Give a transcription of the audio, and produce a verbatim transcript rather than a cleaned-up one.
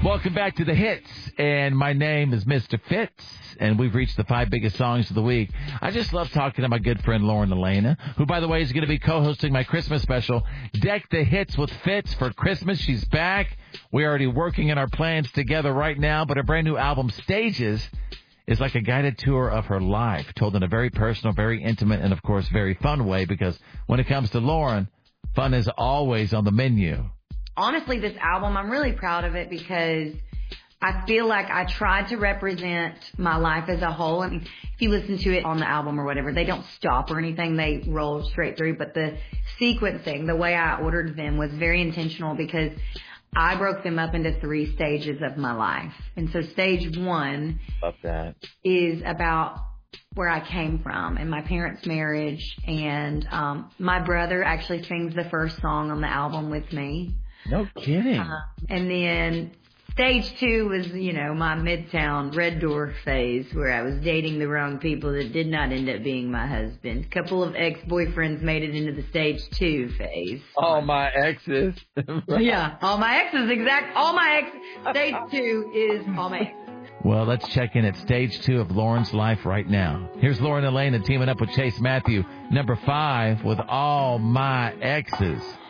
Welcome back to the hits, and my name is Mister Fitz, and we've reached the five biggest songs of the week. I just love talking to my good friend Lauren Elena, who, by the way, is going to be co-hosting my Christmas special, Deck the Hits with Fitz for Christmas. She's back. We're already working on our plans together right now, but her brand new album, Stages, is like a guided tour of her life, told in a very personal, very intimate, and, of course, very fun way, because when it comes to Lauren, fun is always on the menu. Honestly, this album, I'm really proud of it because I feel like I tried to represent my life as a whole. I mean, if you listen to it on the album or whatever, they don't stop or anything. They roll straight through. But the sequencing, the way I ordered them was very intentional because I broke them up into three stages of my life. And so stage one Love that. is about where I came from and my parents' marriage. And um, my brother actually sings the first song on the album with me. No kidding. Uh, and then stage two was, you know, my Midtown Red Door phase where I was dating the wrong people that did not end up being my husband. A couple of ex-boyfriends made it into the stage two phase. All my exes. Yeah, all my exes, exact. All my exes. Stage two is all my exes. Well, let's check in at stage two of Lauren's life right now. Here's Lauren Elena teaming up with Chase Matthew, number five, with All My Exes.